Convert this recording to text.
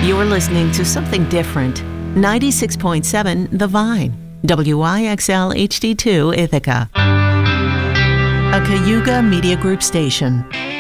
You're listening to something different. 96.7 The Vine, WIXL HD2 Ithaca. A Cayuga Media Group station.